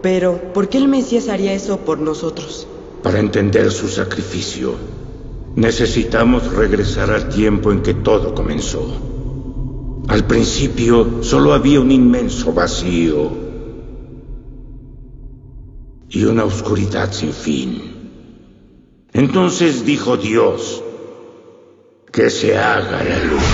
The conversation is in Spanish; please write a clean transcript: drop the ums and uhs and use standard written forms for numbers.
Pero, ¿por qué el Mesías haría eso por nosotros? Para entender su sacrificio, necesitamos regresar al tiempo en que todo comenzó. Al principio, solo había un inmenso vacío y una oscuridad sin fin. Entonces dijo Dios, que se haga la luz.